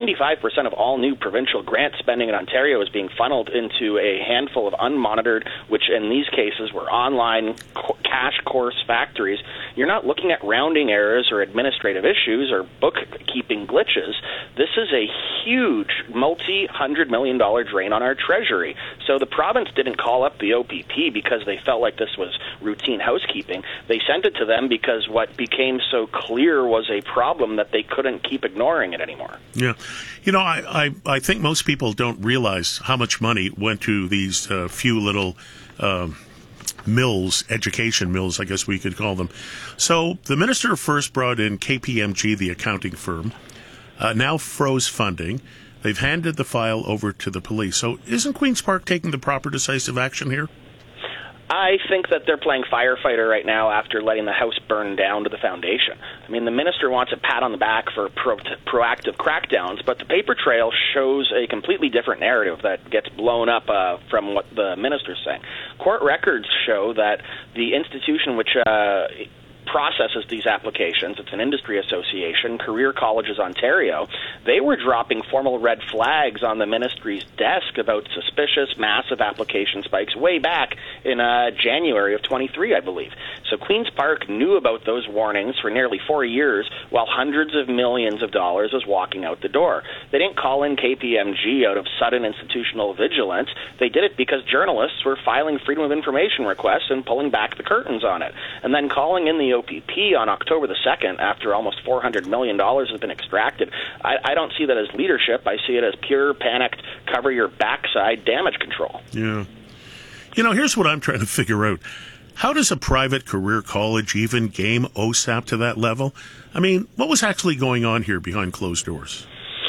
95% of all new provincial grant spending in Ontario is being funneled into a handful of unmonitored, which in these cases were online cash course factories. You're not looking at rounding errors or administrative issues or bookkeeping glitches. This is a huge multi-$100 million drain on our treasury. So the province didn't call up the OPP because they felt like this was routine housekeeping. They sent it to them because what became so clear was a problem that they couldn't keep ignoring it anymore. Yeah. You know, I think most people don't realize how much money went to these few little mills, education mills, I guess we could call them. So the minister first brought in KPMG, the accounting firm, now froze funding. They've handed the file over to the police. So isn't Queen's Park taking the proper decisive action here? I think that they're playing firefighter right now after letting the house burn down to the foundation. I mean, the minister wants a pat on the back for proactive crackdowns, but the paper trail shows a completely different narrative that gets blown up from what the minister's saying. Court records show that the institution which processes these applications, it's an industry association, Career Colleges Ontario, they were dropping formal red flags on the ministry's desk about suspicious massive application spikes way back in January of 23, I believe. So Queen's Park knew about those warnings for nearly 4 years while hundreds of millions of dollars was walking out the door. They didn't call in KPMG out of sudden institutional vigilance. They did it because journalists were filing Freedom of Information requests and pulling back the curtains on it. And then calling in the OPP on October the 2nd after almost $400 million has been extracted. I don't see that as leadership. I see it as pure panicked, cover your backside damage control. Yeah. You know, here's what I'm trying to figure out. How does a private career college even game OSAP to that level? I mean, what was actually going on here behind closed doors?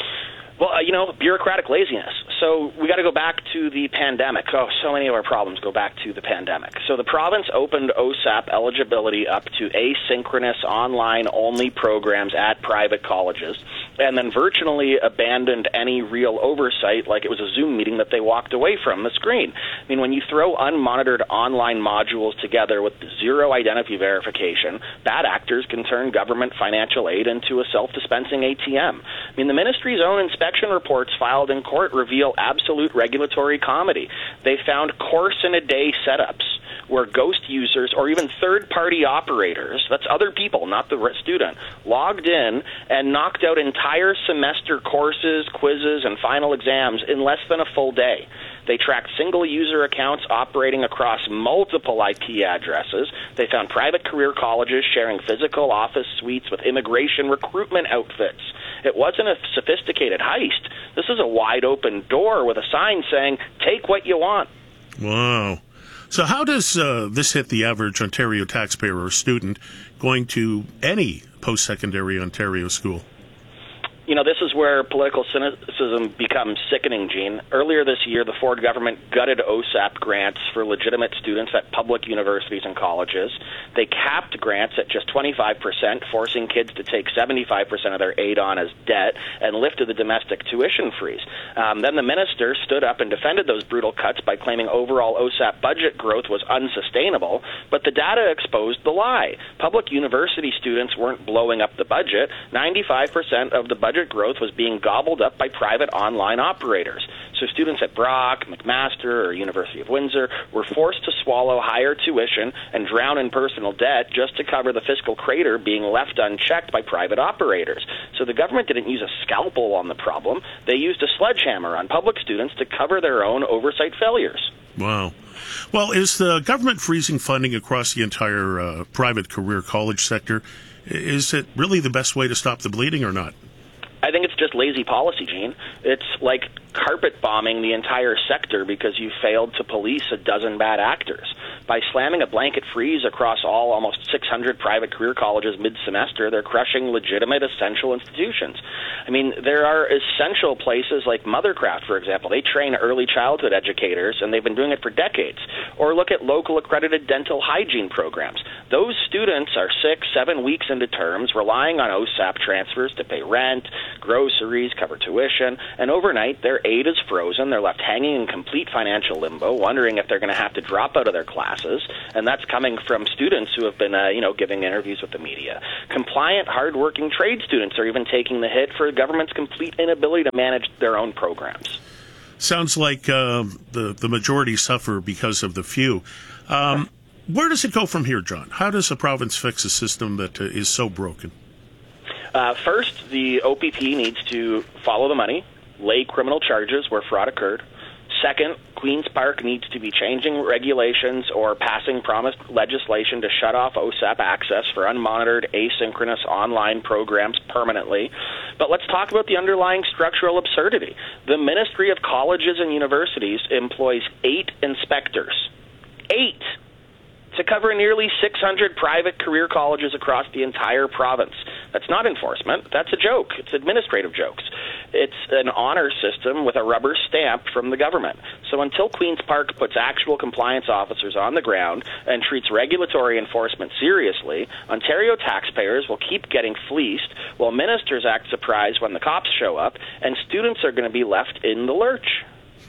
Well, bureaucratic laziness. So we got to go back to the pandemic. Oh, so many of our problems go back to the pandemic. So the province opened OSAP eligibility up to asynchronous, online-only programs at private colleges, and then virtually abandoned any real oversight, like it was a Zoom meeting that they walked away from the screen. I mean, when you throw unmonitored online modules together with zero identity verification, bad actors can turn government financial aid into a self-dispensing ATM. I mean, the ministry's own inspection reports filed in court reveal absolute regulatory comedy. They found course-in-a-day setups where ghost users or even third-party operators, that's other people, not the student, logged in and knocked out entire semester courses, quizzes, and final exams in less than a full day. They tracked single-user accounts operating across multiple IP addresses. They found private career colleges sharing physical office suites with immigration recruitment outfits. It wasn't a sophisticated heist. This is a wide-open door with a sign saying, "Take what you want." Wow. So how does this hit the average Ontario taxpayer or student going to any post-secondary Ontario school? This is where political cynicism becomes sickening, Gene. Earlier this year, the Ford government gutted OSAP grants for legitimate students at public universities and colleges. They capped grants at just 25%, forcing kids to take 75% of their aid on as debt, and lifted the domestic tuition freeze. Then the minister stood up and defended those brutal cuts by claiming overall OSAP budget growth was unsustainable, but the data exposed the lie. Public university students weren't blowing up the budget. 95% of the budget growth was being gobbled up by private online operators. So students at Brock, McMaster, or University of Windsor were forced to swallow higher tuition and drown in personal debt just to cover the fiscal crater being left unchecked by private operators. So the government didn't use a scalpel on the problem. They used a sledgehammer on public students to cover their own oversight failures. Wow. Well, is the government freezing funding across the entire private career college sector, is it really the best way to stop the bleeding or not? I think it's just lazy policy, Gene. It's like carpet bombing the entire sector because you failed to police a dozen bad actors. By slamming a blanket freeze across all almost 600 private career colleges mid-semester, they're crushing legitimate essential institutions. I mean, there are essential places like Mothercraft, for example. They train early childhood educators, and they've been doing it for decades. Or look at local accredited dental hygiene programs. Those students are 6-7 weeks into terms, relying on OSAP transfers to pay rent, groceries, cover tuition, and overnight their aid is frozen. They're left hanging in complete financial limbo, wondering if they're going to have to drop out of their class classes, and that's coming from students who have been, giving interviews with the media. Compliant, hardworking trade students are even taking the hit for the government's complete inability to manage their own programs. Sounds like the majority suffer because of the few. Where does it go from here, John? How does the province fix a system that is so broken? First, the OPP needs to follow the money, lay criminal charges where fraud occurred. Second, Queen's Park needs to be changing regulations or passing promised legislation to shut off OSAP access for unmonitored, asynchronous online programs permanently. But let's talk about the underlying structural absurdity. The Ministry of Colleges and Universities employs 8 inspectors. 8! To cover nearly 600 private career colleges across the entire province. That's not enforcement. That's a joke. It's administrative jokes. It's an honor system with a rubber stamp from the government. So until Queen's Park puts actual compliance officers on the ground and treats regulatory enforcement seriously, Ontario taxpayers will keep getting fleeced while ministers act surprised when the cops show up, and students are going to be left in the lurch.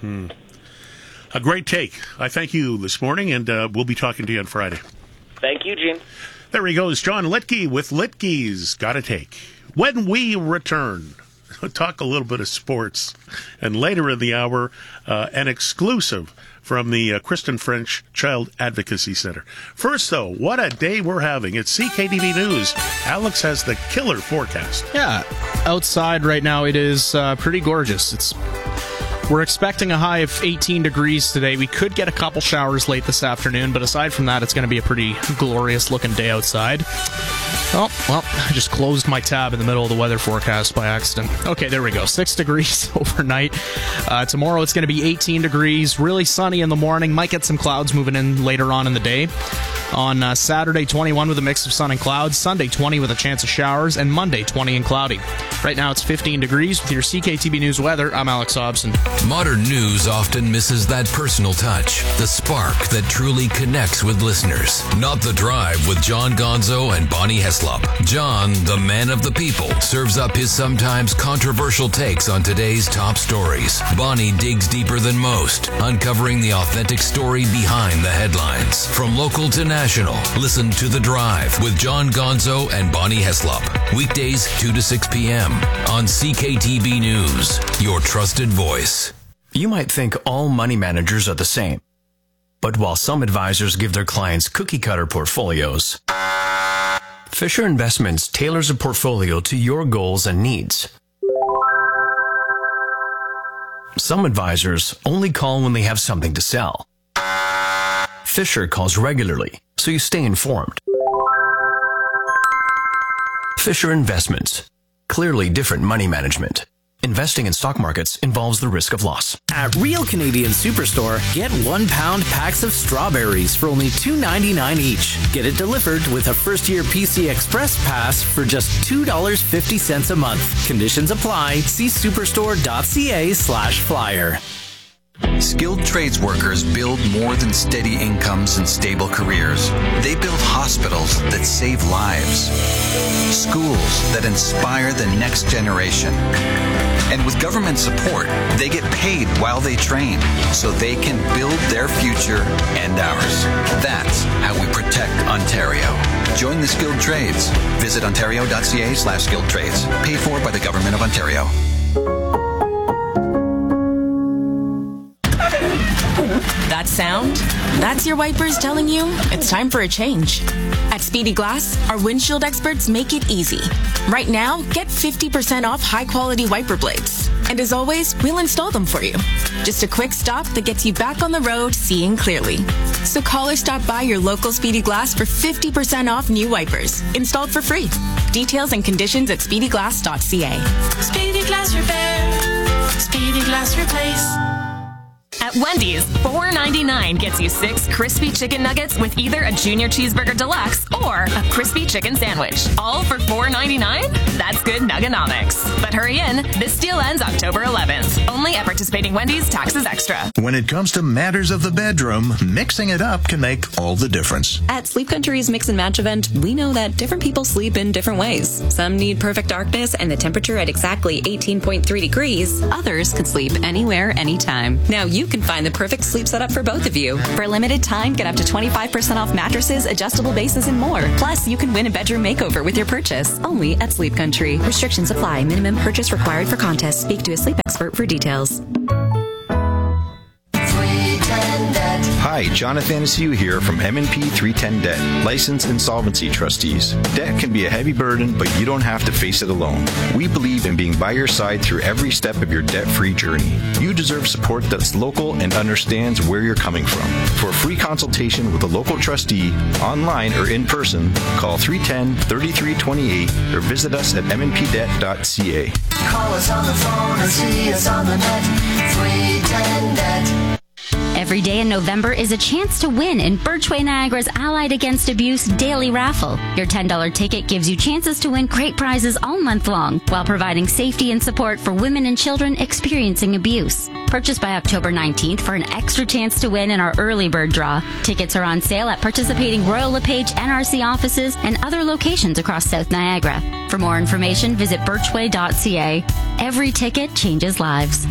A great take. I thank you this morning, and we'll be talking to you on Friday. Thank you, Gene. There he goes, John Litke with Litke's Got a Take. When we return, we'll talk a little bit of sports, and later in the hour, an exclusive from the Kristen French Child Advocacy Center. First, though, what a day we're having. It's CKTV News. Alex has the killer forecast. Yeah, outside right now it is pretty gorgeous. We're expecting a high of 18 degrees today. We could get a couple showers late this afternoon, but aside from that, it's going to be a pretty glorious-looking day outside. Oh, well, I just closed my tab in the middle of the weather forecast by accident. Okay, there we go. 6 degrees overnight. Tomorrow it's going to be 18 degrees. Really sunny in the morning. Might get some clouds moving in later on in the day. On Saturday, 21 with a mix of sun and clouds. Sunday, 20 with a chance of showers. And Monday, 20 and cloudy. Right now, it's 15 degrees. With your CKTB News weather, I'm Alex Hobson. Modern news often misses that personal touch, the spark that truly connects with listeners. Not The Drive with John Gonzo and Bonnie Heslop. John, the man of the people, serves up his sometimes controversial takes on today's top stories. Bonnie digs deeper than most, uncovering the authentic story behind the headlines. From local to national, listen to The Drive with John Gonzo and Bonnie Heslop. Weekdays 2 to 6 p.m. on CKTB News, your trusted voice. You might think all money managers are the same. But while some advisors give their clients cookie-cutter portfolios, Fisher Investments tailors a portfolio to your goals and needs. Some advisors only call when they have something to sell. Fisher calls regularly, so you stay informed. Fisher Investments. Clearly different money management. Investing in stock markets involves the risk of loss. At Real Canadian Superstore, get 1-pound packs of strawberries for only $2.99 each. Get it delivered with a first-year PC Express pass for just $2.50 a month. Conditions apply. See superstore.ca/flyer. Skilled trades workers build more than steady incomes and stable careers. They build hospitals that save lives, schools that inspire the next generation. And with government support, they get paid while they train so they can build their future and ours. That's how we protect Ontario. Join the skilled trades. Visit ontario.ca/skilled trades. Paid for by the Government of Ontario. That sound? That's your wipers telling you it's time for a change. At Speedy Glass, our windshield experts make it easy. Right now, get 50% off high-quality wiper blades. And as always, we'll install them for you. Just a quick stop that gets you back on the road seeing clearly. So call or stop by your local Speedy Glass for 50% off new wipers, installed for free. Details and conditions at speedyglass.ca. Speedy Glass Repair. Speedy Glass Replace. At Wendy's, $4.99 gets you 6 crispy chicken nuggets with either a Junior Cheeseburger Deluxe or a crispy chicken sandwich. All for $4.99? That's good nuggenomics. But hurry in, this deal ends October 11th. Only at participating Wendy's, taxes extra. When it comes to matters of the bedroom, mixing it up can make all the difference. At Sleep Country's Mix and Match event, we know that different people sleep in different ways. Some need perfect darkness and the temperature at exactly 18.3 degrees. Others could sleep anywhere, anytime. Now you can Find the perfect sleep setup for both of you. For a limited time, get up to 25% off mattresses, adjustable bases, and more. Plus, you can win a bedroom makeover with your purchase. Only at Sleep Country. Restrictions apply. Minimum purchase required for contest. Speak to a sleep expert for details. Hi, Jonathan Anaciu here from M&P 310 Debt, licensed insolvency trustees. Debt can be a heavy burden, but you don't have to face it alone. We believe in being by your side through every step of your debt-free journey. You deserve support that's local and understands where you're coming from. For a free consultation with a local trustee, online or in person, call 310-3328 or visit us at mnpdebt.ca. Call us on the phone or see us on the net. 310 Debt. Every day in November is a chance to win in Birchway Niagara's Allied Against Abuse Daily Raffle. Your $10 ticket gives you chances to win great prizes all month long while providing safety and support for women and children experiencing abuse. Purchase by October 19th for an extra chance to win in our early bird draw. Tickets are on sale at participating Royal LePage NRC offices and other locations across South Niagara. For more information, visit birchway.ca. Every ticket changes lives.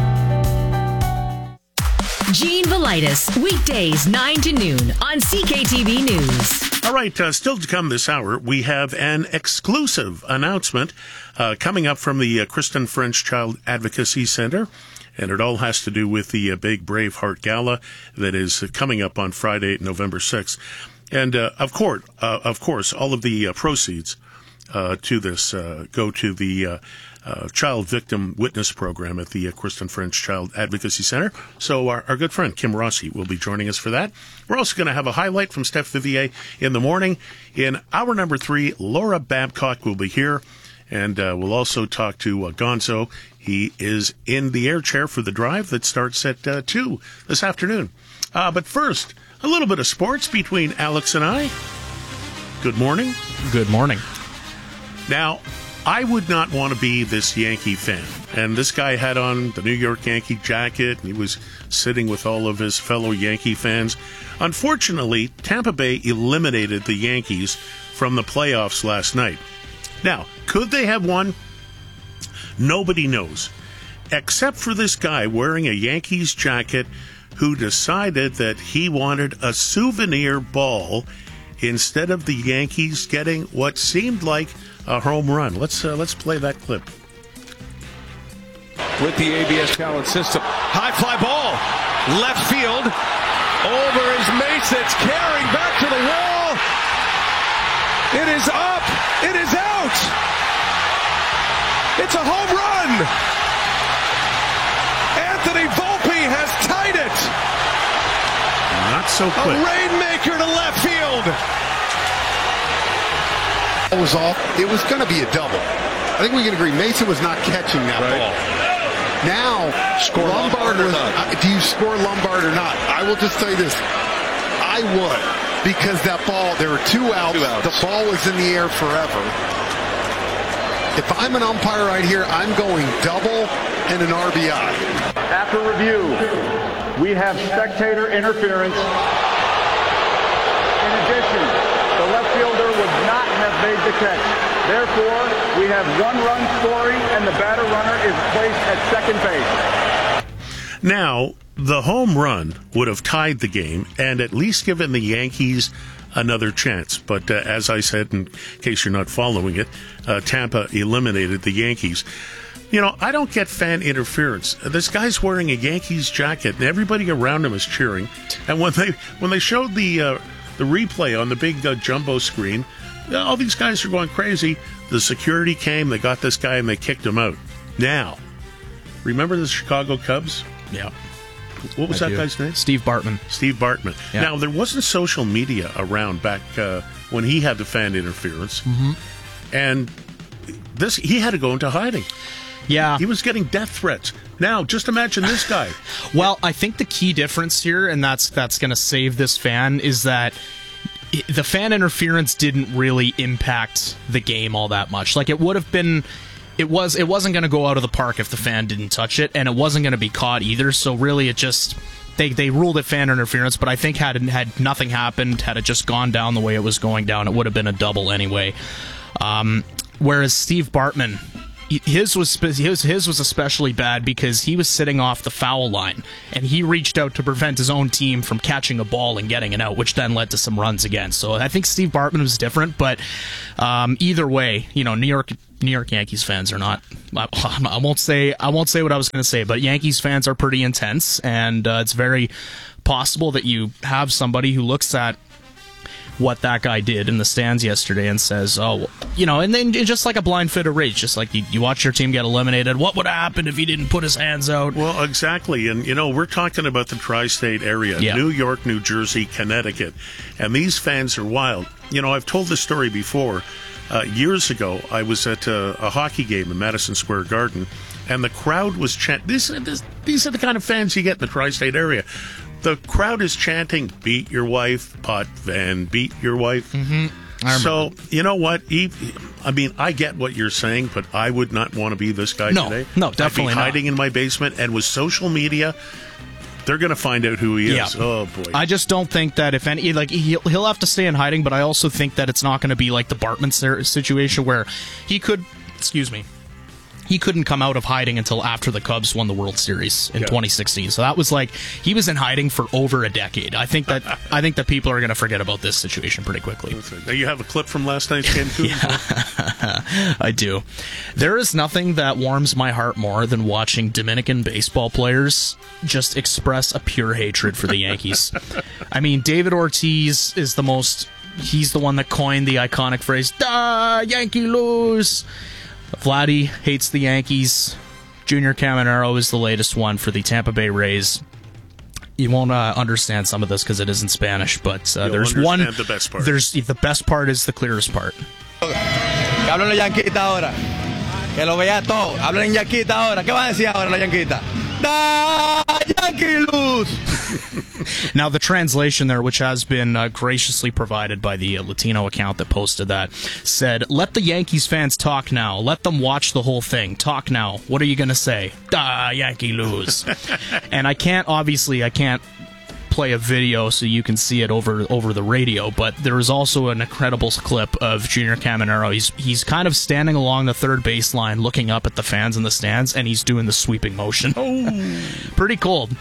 Gene Velitis, weekdays 9 to noon on CKTV News. All right, still to come this hour, we have an exclusive announcement coming up from the Kristen French Child Advocacy Center, and it all has to do with the big Braveheart Gala that is coming up on Friday, November 6th. And of course, all of the proceeds to this go to the Child Victim Witness Program at the Kristen French Child Advocacy Center. So our good friend Kim Rossi will be joining us for that. We're also going to have a highlight from Steph Vivier in the morning. In hour number 3, Laura Babcock will be here, and we'll also talk to Gonzo. He is in the air chair for the drive that starts at 2 this afternoon. But first, a little bit of sports between Alex and I. Good morning. Good morning. Now, I would not want to be this Yankee fan. And this guy had on the New York Yankee jacket, and he was sitting with all of his fellow Yankee fans. Unfortunately, Tampa Bay eliminated the Yankees from the playoffs last night. Now, could they have won? Nobody knows. Except for this guy wearing a Yankees jacket who decided that he wanted a souvenir ball instead of the Yankees getting what seemed like a home run. Let's play that clip. With the ABS talent system. High fly ball. Left field. Over is Mace. It's carrying back to the wall. It is up. It is out. It's a home run. Anthony Volpe has tied it. Not so quick. A rainmaker to left field. Was off. It was going to be a double. I think we can agree Mason was not catching that ball. Now, score Lombard or not? Do you score Lombard or not? I will just tell you this. I would, because that ball, there were two outs. The ball was in the air forever. If I'm an umpire right here, I'm going double and an RBI. After review, we have spectator interference. In addition, the left fielder would not have made the catch. Therefore, we have one run scoring, and the batter runner is placed at second base. Now, the home run would have tied the game and at least given the Yankees another chance. But as I said, in case you're not following it, Tampa eliminated the Yankees. You know, I don't get fan interference. This guy's wearing a Yankees jacket, and everybody around him is cheering. And when they showed the replay on the big jumbo screen, all these guys are going crazy. The security came, they got this guy, and they kicked him out. Now, remember the Chicago Cubs? Yeah. What was that guy's name? Steve Bartman. Steve Bartman. Yeah. Now, there wasn't social media around back when he had the fan interference. Mm-hmm. And he had to go into hiding. Yeah. He was getting death threats. Now, just imagine this guy. Well, I think the key difference here, and that's going to save this fan, is that the fan interference didn't really impact the game all that much. Like, it would have been... It wasn't going to go out of the park if the fan didn't touch it, and it wasn't going to be caught either, so really it just... They ruled it fan interference, but I think had nothing happened, had it just gone down the way it was going down, it would have been a double anyway. Whereas Steve Bartman... his was especially bad because he was sitting off the foul line, and he reached out to prevent his own team from catching a ball and getting it out, which then led to some runs again. So I think Steve Bartman was different, but either way, New York Yankees fans are not. I won't say what I was going to say, but Yankees fans are pretty intense, and it's very possible that you have somebody who looks at what that guy did in the stands yesterday and says, and then just like a blind fit of rage, just like you watch your team get eliminated, what would have happened if he didn't put his hands out? Well, exactly. And, we're talking about the tri-state area, New York, New Jersey, Connecticut, and these fans are wild. I've told this story before. Years ago, I was at a hockey game in Madison Square Garden, and the crowd was chanting. These are the kind of fans you get in the tri-state area. The crowd is chanting, "Beat your wife, Pot Van, beat your wife." Mm-hmm. So, you know what? I get what you're saying, but I would not want to be this guy today. No, definitely I'd be hiding in my basement, and with social media, they're going to find out who he is. Oh, boy. I just don't think that if any, he'll have to stay in hiding, but I also think that it's not going to be like the Bartman situation where he couldn't come out of hiding until after the Cubs won the World Series in 2016. So that was he was in hiding for over a decade. I think that people are going to forget about this situation pretty quickly. Now you have a clip from last night's game too? I do. There is nothing that warms my heart more than watching Dominican baseball players just express a pure hatred for the Yankees. I mean, David Ortiz is he's the one that coined the iconic phrase, "Da, Yankee lose." Vladdy hates the Yankees. Junior Caminero is the latest one for the Tampa Bay Rays. You won't understand some of this because it is in Spanish, but there's one. The best part. The best part is the clearest part. Hablan los Yankees ahora. Que lo vea todo. Hablan en Yankees ahora. ¿Qué van a decir ahora los Yankees? Da Yankee lose. Now, the translation there, which has been graciously provided by the Latino account that posted that, said, "Let the Yankees fans talk now. Let them watch the whole thing. Talk now. What are you going to say? Da, Yankee lose." And I can't play a video so you can see it over the radio, but there is also an incredible clip of Junior Caminero. He's kind of standing along the third baseline looking up at the fans in the stands, and he's doing the sweeping motion. Pretty cold.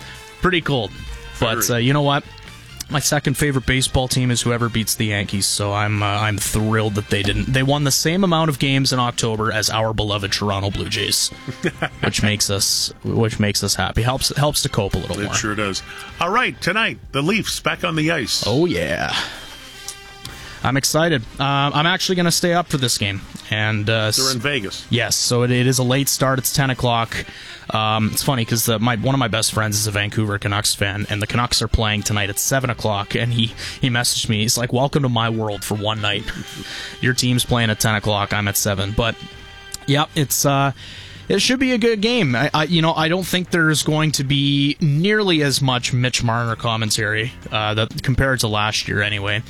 But you know what? My second favorite baseball team is whoever beats the Yankees, so I'm thrilled that they didn't. They won the same amount of games in October as our beloved Toronto Blue Jays, which makes us happy. Helps to cope a little more. It sure does. All right, tonight the Leafs back on the ice. Oh yeah, I'm excited. I'm actually going to stay up for this game, and they're in Vegas. Yes, so it is a late start. It's 10 o'clock. It's funny because one of my best friends is a Vancouver Canucks fan, and the Canucks are playing tonight at 7 o'clock, and he messaged me. He's like, "Welcome to my world for one night. Your team's playing at 10 o'clock. I'm at 7. But, yeah, it should be a good game. I don't think there's going to be nearly as much Mitch Marner commentary compared to last year anyway.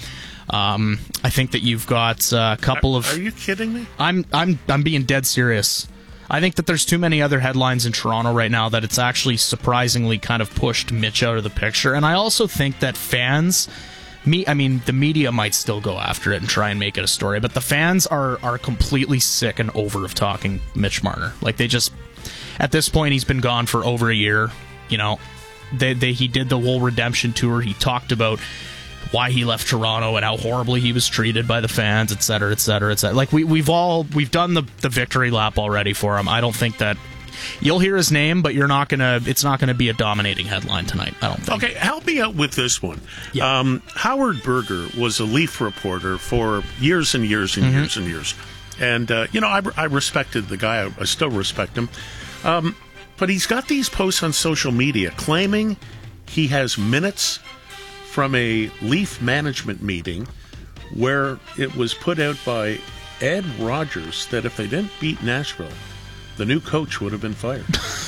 I think that you've got a couple of... Are you kidding me? I'm being dead serious. I think that there's too many other headlines in Toronto right now that it's actually surprisingly kind of pushed Mitch out of the picture. And I also think that fans... the media might still go after it and try and make it a story, but the fans are completely sick and over of talking Mitch Marner. They just... At this point, he's been gone for over a year. He did the whole redemption tour. He talked about why he left Toronto and how horribly he was treated by the fans, et cetera, et cetera, et cetera. We've done the victory lap already for him. I don't think that you'll hear his name, but it's not gonna be a dominating headline tonight, I don't think. Okay, help me out with this one. Yeah. Howard Berger was a Leaf reporter for years and years and years and years. And, I respected the guy. I still respect him. But he's got these posts on social media claiming he has minutes from a Leaf management meeting where it was put out by Ed Rogers that if they didn't beat Nashville, the new coach would have been fired.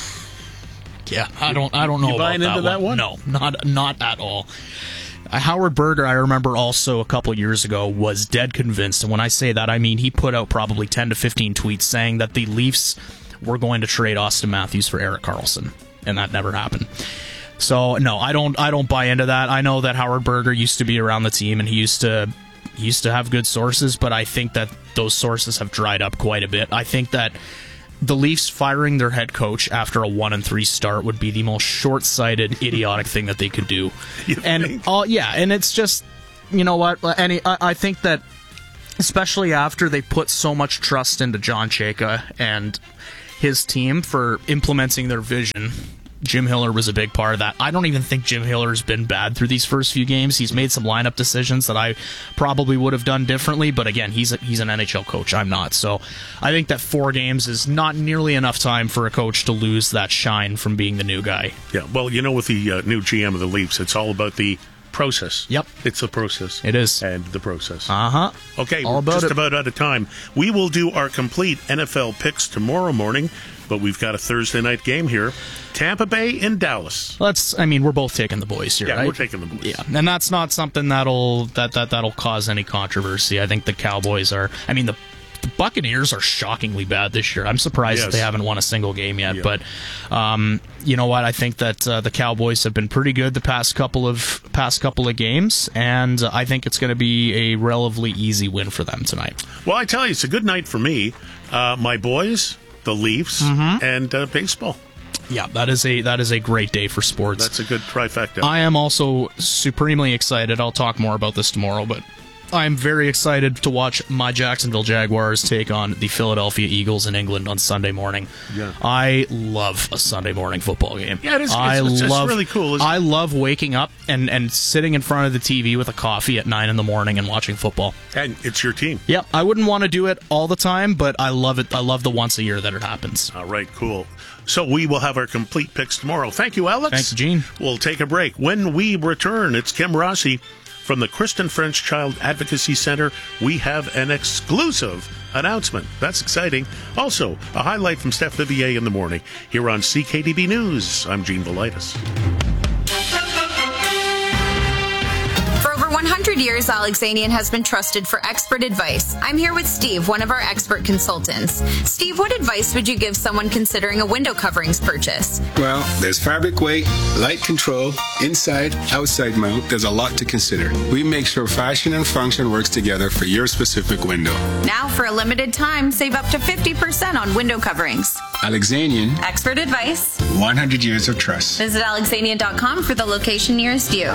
Yeah, I don't know you about buying into that one? No, not at all. Howard Berger, I remember also a couple years ago, was dead convinced, and when I say that, I mean he put out probably 10 to 15 tweets saying that the Leafs were going to trade Austin Matthews for Erik Karlsson, and that never happened. So no, I don't buy into that. I know that Howard Berger used to be around the team, and he used to have good sources, but I think that those sources have dried up quite a bit. I think that the Leafs firing their head coach after a 1-3 start would be the most short-sighted, idiotic thing that they could do. And it's just, you know what? And I think that, especially after they put so much trust into John Chayka and his team for implementing their vision, Jim Hiller was a big part of that. I don't even think Jim Hiller's been bad through these first few games. He's made some lineup decisions that I probably would have done differently, but again, he's an NHL coach. I'm not. So I think that 4 games is not nearly enough time for a coach to lose that shine from being the new guy. Yeah, well, with the new GM of the Leafs, it's all about the process. Yep. It's the process. It is. And the process. Uh-huh. Okay, all we're about just about out of time. We will do our complete NFL picks tomorrow morning, but we've got a Thursday night game here. Tampa Bay and Dallas. We're both taking the boys here, right? Yeah, we're taking the boys. Yeah, and that's not something that'll cause any controversy. I think the Cowboys are... the Buccaneers are shockingly bad this year. I'm surprised that they haven't won a single game yet. Yeah. But you know what? I think that the Cowboys have been pretty good the past couple of games, and I think it's going to be a relatively easy win for them tonight. Well, I tell you, it's a good night for me. My boys, the Leafs, and baseball. Yeah, that is a great day for sports. That's a good trifecta. I am also supremely excited. I'll talk more about this tomorrow, but I'm very excited to watch my Jacksonville Jaguars take on the Philadelphia Eagles in England on Sunday morning. Yeah. I love a Sunday morning football game. Yeah, it is. It's really cool. I love waking up and sitting in front of the TV with a coffee at 9 in the morning and watching football. And it's your team. Yeah, I wouldn't want to do it all the time, but I love it. I love the once a year that it happens. All right, cool. So we will have our complete picks tomorrow. Thank you, Alex. Thanks, Gene. We'll take a break. When we return, it's Kim Rossi from the Kristen French Child Advocacy Center. We have an exclusive announcement. That's exciting. Also, a highlight from Steph Vivier in the morning here on CKDB News. I'm Gene Velitis. For over 100 years, Alexanian has been trusted for expert advice. I'm here with Steve, one of our expert consultants. Steve, what advice would you give someone considering a window coverings purchase? Well, there's fabric weight, light control, inside, outside mount. There's a lot to consider. We make sure fashion and function works together for your specific window. Now, for a limited time, save up to 50% on window coverings. Alexanian. Expert advice. 100 years of trust. Visit Alexanian.com for the location nearest you.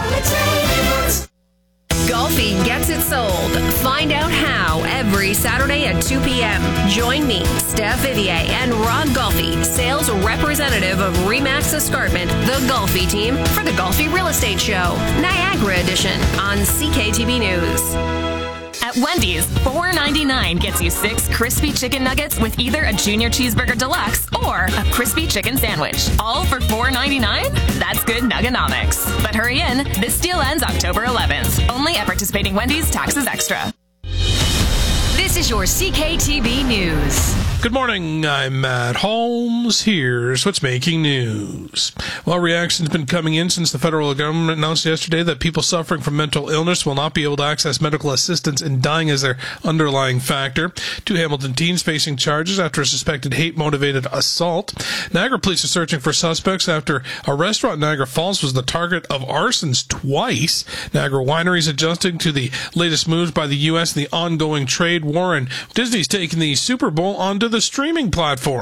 Golfi gets it sold. Find out how every Saturday at 2 p.m. Join me, Steph Vivier, and Rod Golfi, sales representative of Remax Escarpment, the Golfi team, for the Golfi Real Estate Show, Niagara Edition, on CKTB News. At Wendy's, $4.99 gets you 6 crispy chicken nuggets with either a Junior Cheeseburger Deluxe or a crispy chicken sandwich. All for $4.99? That's good Nugganomics. But hurry in, this deal ends October 11th. Only at participating Wendy's, taxes extra. This is your CKTB News. Good morning, I'm Matt Holmes. Here's what's making news. Well, reactions have been coming in since the federal government announced yesterday that people suffering from mental illness will not be able to access medical assistance in dying as their underlying factor. 2 Hamilton teens facing charges after a suspected hate-motivated assault. Niagara police are searching for suspects after a restaurant in Niagara Falls was the target of arsons twice. Niagara Wineries adjusting to the latest moves by the U.S. and the ongoing trade war, and Disney's taking the Super Bowl onto the streaming platform.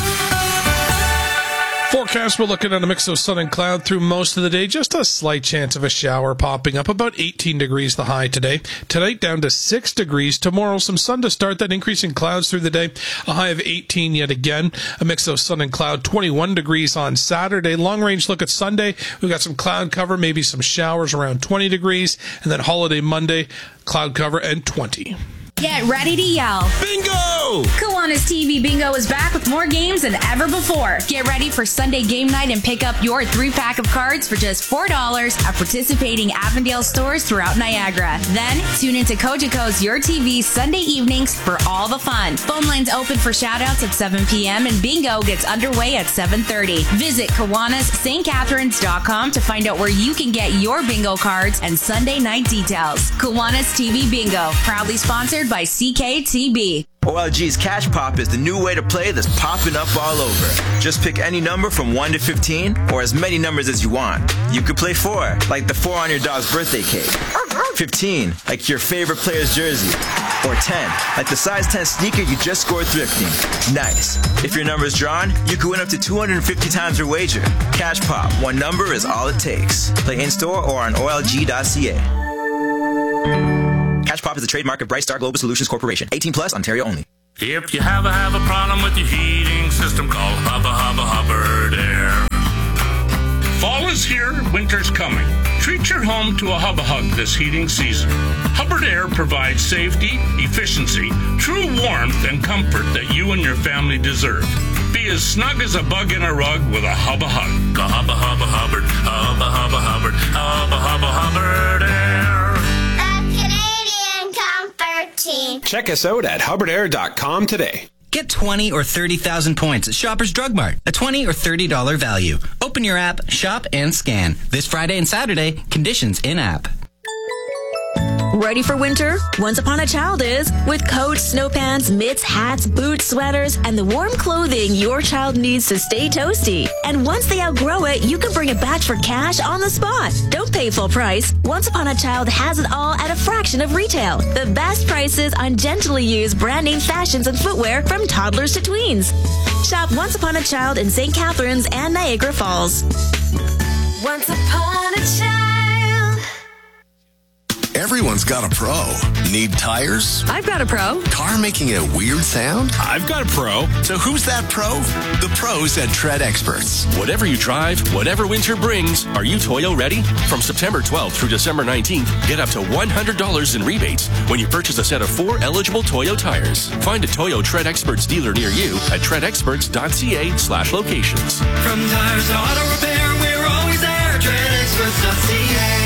Forecast, we're looking at a mix of sun and cloud through most of the day. Just a slight chance of a shower popping up. About 18 degrees the high today. Tonight down to 6 degrees. Tomorrow some sun to start, that increase in clouds through the day. A high of 18 yet again. A mix of sun and cloud. 21 degrees on Saturday. Long range look at Sunday. We've got some cloud cover, maybe some showers around 20 degrees. And then holiday Monday, cloud cover and 20. Get ready to yell. Bingo! Kiwanis TV Bingo is back with more games than ever before. Get ready for Sunday game night and pick up your 3-pack of cards for just $4 at participating Avondale stores throughout Niagara. Then, tune into Cogeco's Your TV Sunday evenings for all the fun. Phone lines open for shoutouts at 7 p.m. and Bingo gets underway at 7:30. Visit KiwanisSt.Catharines.com to find out where you can get your bingo cards and Sunday night details. Kiwanis TV Bingo, proudly sponsored by CKTB. OLG's Cash Pop is the new way to play that's popping up all over. Just pick any number from 1 to 15, or as many numbers as you want. You could play 4, like the 4 on your dog's birthday cake. 15, like your favorite player's jersey. Or 10, like the size 10 sneaker you just scored thrifting. Nice. If your number is drawn, you could win up to 250 times your wager. Cash Pop, one number is all it takes. Play in-store or on OLG.ca. Cash Pop is a trademark of Bright Star Global Solutions Corporation. 18 plus, Ontario only. If you have a problem with your heating system, call Hubbard Air. Fall is here, winter's coming. Treat your home to a Hug this heating season. Hubbard Air provides safety, efficiency, true warmth, and comfort that you and your family deserve. Be as snug as a bug in a rug with a Hubbard. Hubbard, Hubbard Air. Check us out at HubbardAir.com today. Get 20 or 30,000 points at Shoppers Drug Mart. A $20 or $30 value. Open your app, shop, and scan. This Friday and Saturday, conditions in-app. Ready for winter? Once Upon a Child is, with coats, snow pants, mitts, hats, boots, sweaters, and the warm clothing your child needs to stay toasty. And once they outgrow it, you can bring it back for cash on the spot. Don't pay full price. Once Upon a Child has it all at a fraction of retail. The best prices on gently used brand name fashions and footwear from toddlers to tweens. Shop Once Upon a Child in St. Catharines and Niagara Falls. Once upon a child. Everyone's got a pro. Need tires? I've got a pro. Car making a weird sound? I've got a pro. So who's that pro? The pros at Tread Experts. Whatever you drive, whatever winter brings, are you Toyo ready? From September 12th through December 19th, get up to $100 in rebates when you purchase a set of 4 eligible Toyo tires. Find a Toyo Tread Experts dealer near you at treadexperts.ca/locations. From tires to auto repair, we're always there. TreadExperts.ca.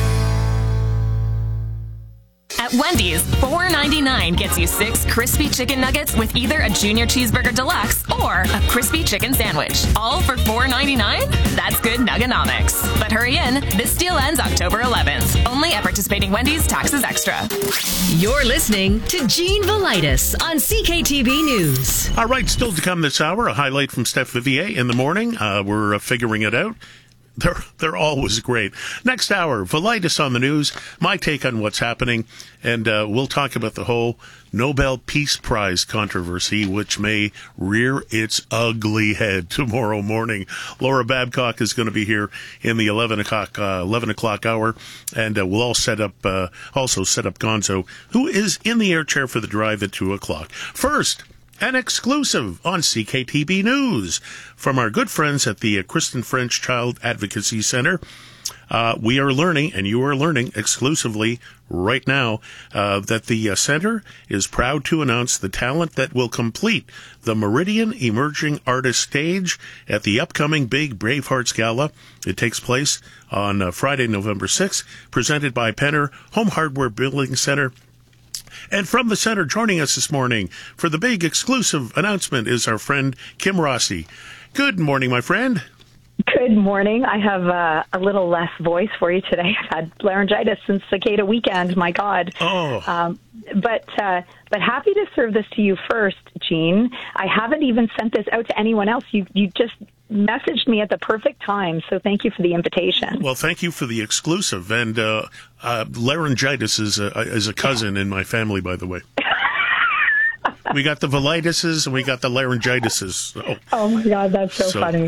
At Wendy's, $4.99 gets you 6 crispy chicken nuggets with either a Junior Cheeseburger Deluxe or a crispy chicken sandwich. All for $4.99? That's good Nugganomics. But hurry in, this deal ends October 11th. Only at participating Wendy's, taxes extra. You're listening to Gene Velitis on CKTB News. All right, still to come this hour, a highlight from Steph Vivier in the morning. We're figuring it out. They're always great. Next hour, Velitis on the news, my take on what's happening, and we'll talk about the whole Nobel Peace Prize controversy, which may rear its ugly head tomorrow morning. Laura Babcock is going to be here in the 11 o'clock hour, and we'll all set up Gonzo, who is in the air chair for the drive at 2 o'clock. First, an exclusive on CKTB News from our good friends at the Kristen French Child Advocacy Center. We are learning, and you are learning exclusively right now, that the center is proud to announce the talent that will complete the Meridian Emerging Artist Stage at the upcoming Big Bravehearts Gala. It takes place on Friday, November 6th, presented by Penner Home Hardware Building Center. And from the center, joining us this morning for the big exclusive announcement is our friend Kim Rossi. Good morning, my friend. Good morning. I have a little less voice for you today. I've had laryngitis since Cicada weekend. My God. Oh. But happy to serve this to you first, Gene. I haven't even sent this out to anyone else. You just messaged me at the perfect time, so thank you for the invitation. Well, thank you for the exclusive. And laryngitis is a cousin in my family, by the way. We got the velitises and we got the laryngitises. Oh my God, that's so funny.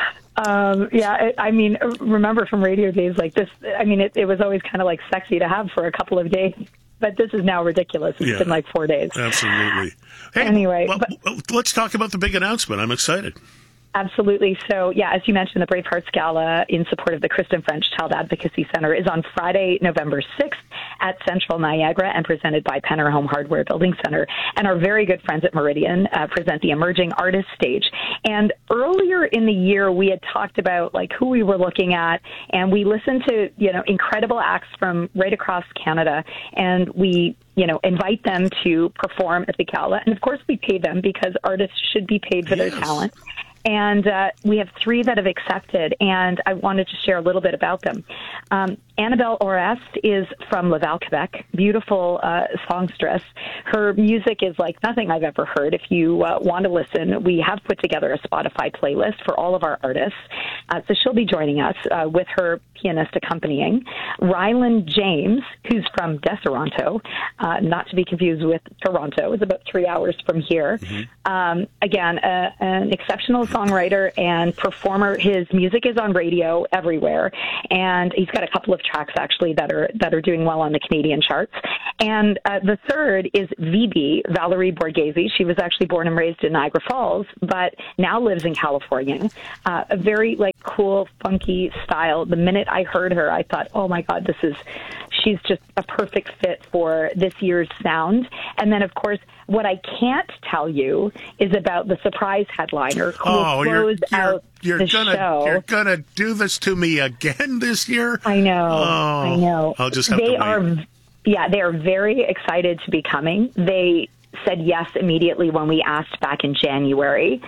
I mean, remember from radio days like this, I mean, it was always kind of like sexy to have for a couple of days, but this is now ridiculous. It's been like 4 days. Absolutely. Hey, anyway, let's talk about the big announcement. I'm excited. Absolutely. So, yeah, as you mentioned, the Bravehearts Gala in support of the Kristen French Child Advocacy Center is on Friday, November 6th at Central Niagara and presented by Penner Home Hardware Building Center. And our very good friends at Meridian present the Emerging Artist Stage. And earlier in the year, we had talked about like who we were looking at, and we listened to, incredible acts from right across Canada, and we invite them to perform at the gala. And of course, we pay them because artists should be paid for their talent. And we have 3 that have accepted, and I wanted to share a little bit about them. Annabelle Orest is from Laval, Quebec, beautiful songstress. Her music is like nothing I've ever heard. If you want to listen, we have put together a Spotify playlist for all of our artists. So she'll be joining us with her pianist accompanying. Ryland James, who's from Deseronto, not to be confused with Toronto, is about 3 hours from here. Again, an exceptional songwriter and performer. His music is on radio everywhere, and he's got a couple of tracks actually that are doing well on the Canadian charts. And the third is VB, Valerie Borghese. She was actually born and raised in Niagara Falls, but now lives in California. A very cool, funky style. The minute I heard her, I thought, oh my God, she's just a perfect fit for this year's sound. And then, of course, what I can't tell you is about the surprise headliner who will close out the show. You're gonna do this to me again this year? I know. I'll just have to wait. They are very excited to be coming. They said yes immediately when we asked back in January.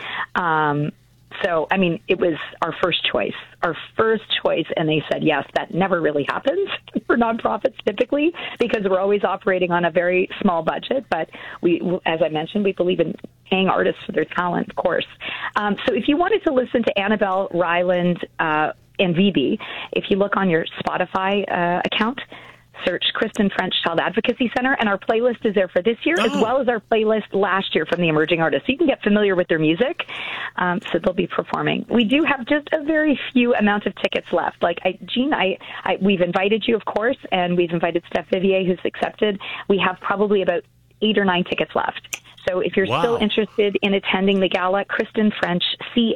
So, I mean, it was our first choice, and they said yes. That never really happens for nonprofits typically because we're always operating on a very small budget. But we, as I mentioned, we believe in paying artists for their talent, of course. So if you wanted to listen to Annabelle, Ryland, and VB, if you look on your Spotify account, search Kristen French Child Advocacy Center, and our playlist is there for this year, as well as our playlist last year from the emerging artists. So you can get familiar with their music. So they'll be performing. We do have just a very few amount of tickets left. Jean, we've invited you, of course, and we've invited Steph Vivier, who's accepted. We have probably about 8 or 9 tickets left. So if you're still interested in attending the gala, Kristen French,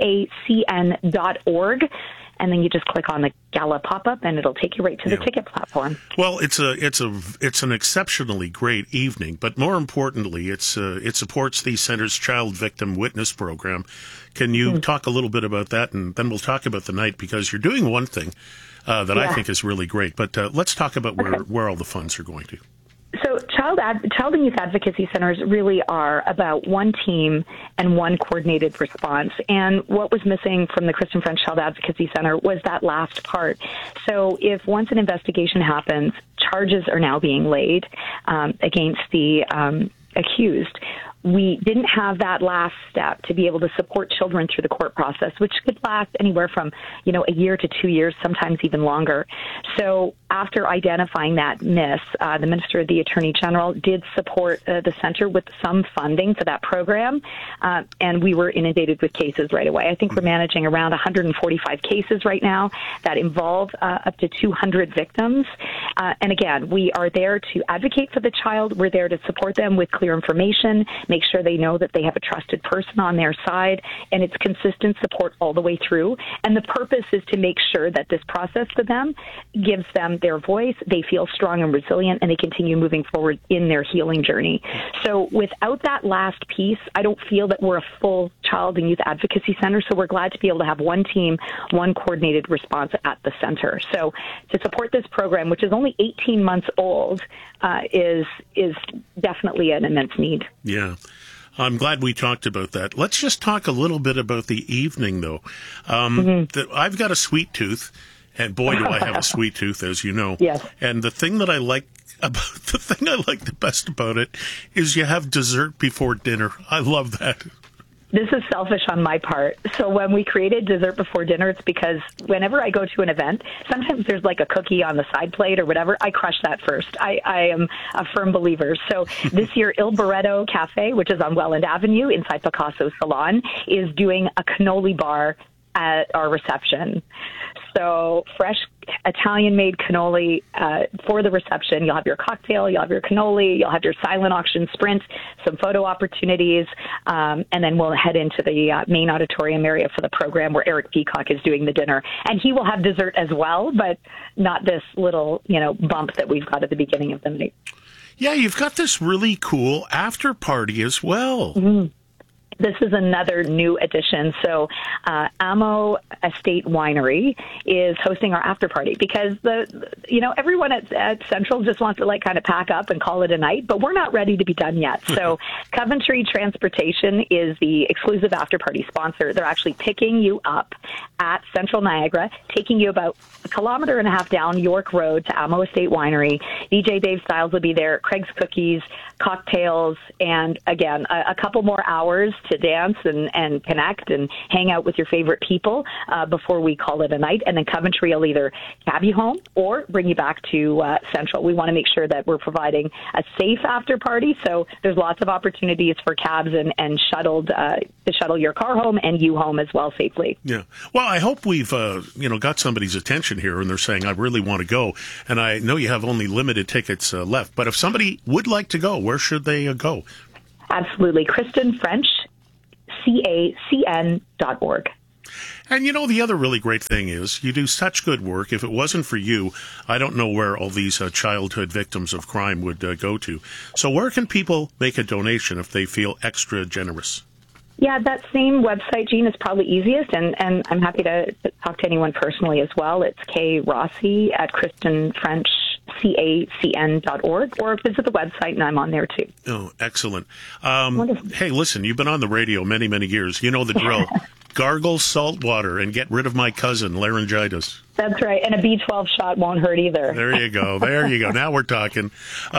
CACN.org. And then you just click on the gala pop-up, and it'll take you right to the ticket platform. Well, it's an exceptionally great evening, but more importantly, it supports the Center's Child Victim Witness Program. Can you talk a little bit about that, and then we'll talk about the night, because you're doing one thing that I think is really great. But let's talk about where all the funds are going to. So child and youth advocacy centers really are about one team and one coordinated response. And what was missing from the Kristen French Child Advocacy Center was that last part. So if once an investigation happens, charges are now being laid against the accused. We didn't have that last step to be able to support children through the court process, which could last anywhere from, a year to 2 years, sometimes even longer. So after identifying that miss, the Minister of the Attorney General did support the center with some funding for that program, and we were inundated with cases right away. I think we're managing around 145 cases right now that involve up to 200 victims. And again, we are there to advocate for the child. We're there to support them with clear information, make sure they know that they have a trusted person on their side, and it's consistent support all the way through. And the purpose is to make sure that this process for them gives them their voice, they feel strong and resilient, and they continue moving forward in their healing journey. So without that last piece, I don't feel that we're a full child and youth advocacy center, so we're glad to be able to have one team, one coordinated response at the center. So to support this program, which is only 18 months old, is definitely an immense need. Yeah. I'm glad we talked about that. Let's just talk a little bit about the evening, though. I've got a sweet tooth, and boy, do I have a sweet tooth, as you know. Yes. And the thing I like the best about it is you have dessert before dinner. I love that. This is selfish on my part. So when we created dessert before dinner, it's because whenever I go to an event, sometimes there's like a cookie on the side plate or whatever. I crush that first. I am a firm believer. So this year, Il Barretto Cafe, which is on Welland Avenue inside Picasso Salon, is doing a cannoli bar at our reception. So fresh Italian-made cannoli for the reception. You'll have your cocktail, you'll have your cannoli, you'll have your silent auction sprint, some photo opportunities, and then we'll head into the main auditorium area for the program where Eric Peacock is doing the dinner. And he will have dessert as well, but not this little, bump that we've got at the beginning of the night. Yeah, you've got this really cool after party as well. Mm-hmm. This is another new addition. So Amo Estate Winery is hosting our after party because everyone at Central just wants to kind of pack up and call it a night, but we're not ready to be done yet. So Coventry Transportation is the exclusive after party sponsor. They're actually picking you up at Central Niagara, taking you about 1.5 kilometers down York Road to Amo Estate Winery. DJ Dave Styles will be there, Craig's Cookies, cocktails, and again, a couple more hours to dance and connect and hang out with your favorite people before we call it a night. And then Coventry will either cab you home or bring you back to Central. We want to make sure that we're providing a safe after party. So there's lots of opportunities for cabs and shuttled to shuttle your car home and you home as well safely. Yeah. Well, I hope we've got somebody's attention here, and they're saying, I really want to go. And I know you have only limited tickets left, but if somebody would like to go, where should they go? Absolutely. Kristen French, CACN.org. And the other really great thing is you do such good work. If it wasn't for you, I don't know where all these childhood victims of crime would go to. So where can people make a donation if they feel extra generous? Yeah, that same website, Gene, is probably easiest, and I'm happy to talk to anyone personally as well. It's krossi at KristenFrenchCACN.org, or visit the website, and I'm on there too. Oh, excellent. Hey, listen, you've been on the radio many, many years. You know the drill. Gargle salt water and get rid of my cousin, laryngitis. That's right, and a B12 shot won't hurt either. There you go. Now we're talking.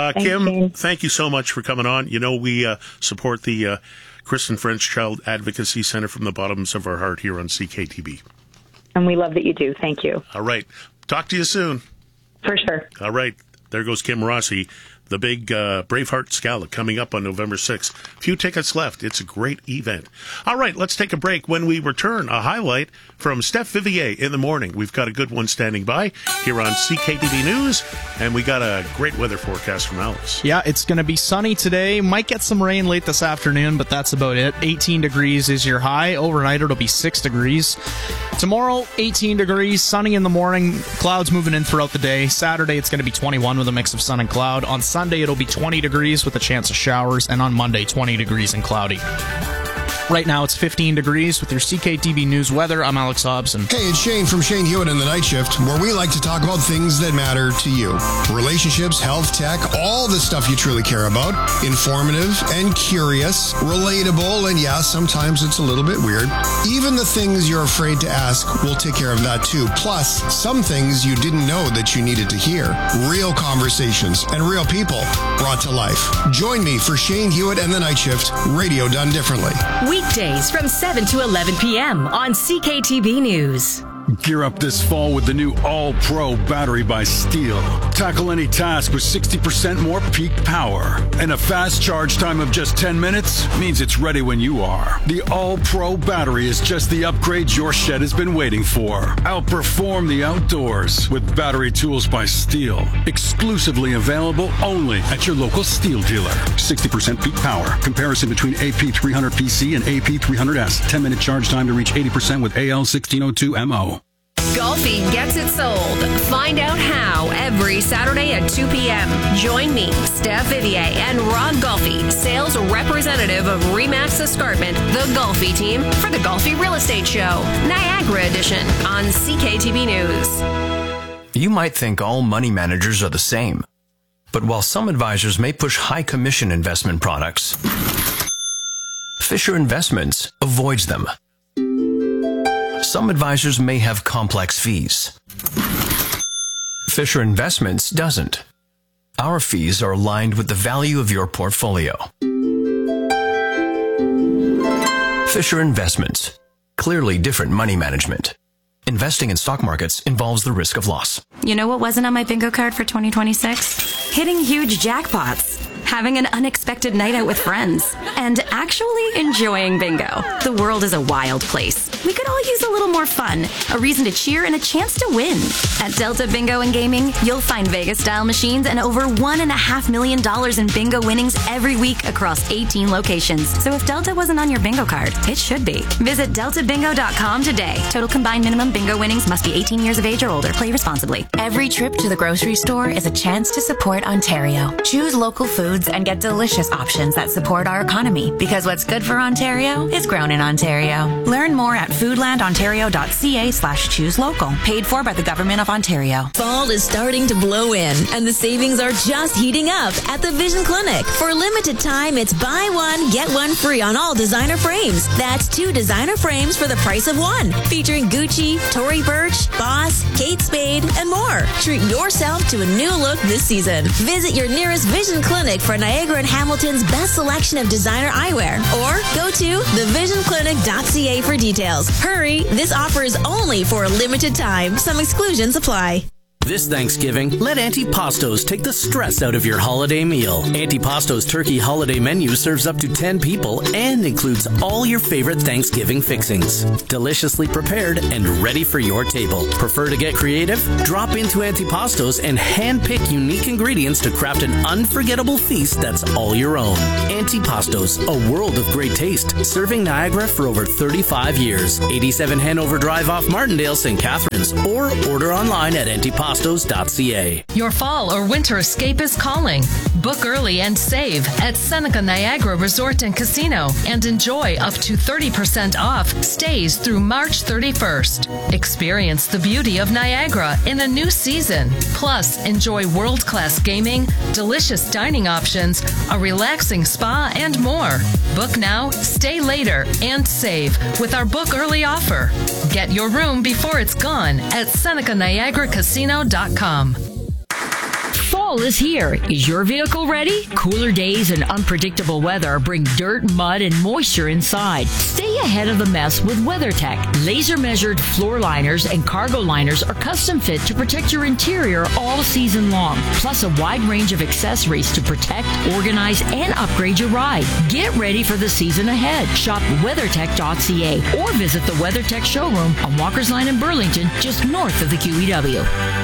Kim, thank you so much for coming on. We support the Kristen French Child Advocacy Center from the bottoms of our heart here on CKTB. And we love that you do. Thank you. All right. Talk to you soon. For sure. All right. There goes Kim Rossi. The big Braveheart Scala coming up on November 6th. Few tickets left. It's a great event. All right, let's take a break. When we return, a highlight from Steph Vivier in the morning. We've got a good one standing by here on CKTB News, and we got a great weather forecast from Alex. Yeah, it's going to be sunny today. Might get some rain late this afternoon, but that's about it. 18 degrees is your high. Overnight, it'll be 6 degrees. Tomorrow, 18 degrees, sunny in the morning, clouds moving in throughout the day. Saturday, it's going to be 21 with a mix of sun and cloud. On Sunday, it'll be 20 degrees with a chance of showers, and on Monday, 20 degrees and cloudy. Right now, it's 15 degrees with your CKTB News weather. I'm Alex Hobson. Hey, it's Shane from Shane Hewitt in the Night Shift, where we like to talk about things that matter to you. Relationships, health, tech, all the stuff you truly care about. Informative and curious, relatable, and yeah, sometimes it's a little bit weird. Even the things you're afraid to ask, we'll take care of that too. Plus, some things you didn't know that you needed to hear. Real conversations and real people brought to life. Join me for Shane Hewitt and the Night Shift, radio done differently. Weekdays from 7 to 11 p.m. on CKTB News. Gear up this fall with the new All-Pro battery by Steel. Tackle any task with 60% more peak power. And a fast charge time of just 10 minutes means it's ready when you are. The All-Pro battery is just the upgrade your shed has been waiting for. Outperform the outdoors with battery tools by Steel. Exclusively available only at your local Steel dealer. 60% peak power. Comparison between AP300PC and AP300S. 10-minute charge time to reach 80% with AL1602MO. Golfy gets it sold. Find out how every Saturday at 2 p.m. Join me, Steph Vivier, and Rod Golfy, sales representative of RE/MAX Escarpment, the Golfy team, for the Golfy Real Estate Show, Niagara Edition, on CKTB News. You might think all money managers are the same. But while some advisors may push high commission investment products, Fisher Investments avoids them. Some advisors may have complex fees. Fisher Investments doesn't. Our fees are aligned with the value of your portfolio. Fisher Investments. Clearly different money management. Investing in stock markets involves the risk of loss. You know what wasn't on my bingo card for 2026? Hitting huge jackpots. Having an unexpected night out with friends, and actually enjoying bingo. The world is a wild place. We could all use a little more fun, a reason to cheer, and a chance to win. At Delta Bingo and Gaming, you'll find Vegas-style machines and over $1.5 million in bingo winnings every week across 18 locations. So if Delta wasn't on your bingo card, it should be. Visit deltabingo.com today. Total combined minimum bingo winnings must be 18 years of age or older. Play responsibly. Every trip to the grocery store is a chance to support Ontario. Choose local foods and get delicious options that support our economy, because what's good for Ontario is grown in Ontario. Learn more at foodlandontario.ca/choose local. Paid for by the Government of Ontario. Fall is starting to blow in, and the savings are just heating up at the Vision Clinic. For a limited time, it's buy one, get one free on all designer frames. That's 2 designer frames for the price of 1, featuring Gucci, Tory Burch, Boss, Kate Spade, and more. Treat yourself to a new look this season. Visit your nearest Vision Clinic for Niagara and Hamilton's best selection of designer eyewear. Or go to thevisionclinic.ca for details. Hurry, this offer is only for a limited time. Some exclusions apply. This Thanksgiving, let Antipastos take the stress out of your holiday meal. Antipastos turkey holiday menu serves up to 10 people and includes all your favorite Thanksgiving fixings. Deliciously prepared and ready for your table. Prefer to get creative? Drop into Antipastos and hand-pick unique ingredients to craft an unforgettable feast that's all your own. Antipastos, a world of great taste, serving Niagara for over 35 years. 87 Hanover Drive off Martindale, St. Catharines, or order online at antipastos.ca. Your fall or winter escape is calling. Book early and save at Seneca Niagara Resort and Casino and enjoy up to 30% off stays through March 31st. Experience the beauty of Niagara in a new season. Plus, enjoy world-class gaming, delicious dining options, a relaxing spa, and more. Book now, stay later, and save with our book early offer. Get your room before it's gone at SenecaNiagaraCasino.com. Fall is here. Is your vehicle ready? Cooler days and unpredictable weather bring dirt, mud, and moisture inside. Stay ahead of the mess with WeatherTech. Laser-measured floor liners and cargo liners are custom fit to protect your interior all season long. Plus a wide range of accessories to protect, organize, and upgrade your ride. Get ready for the season ahead. Shop WeatherTech.ca or visit the WeatherTech showroom on Walker's Line in Burlington, just north of the QEW.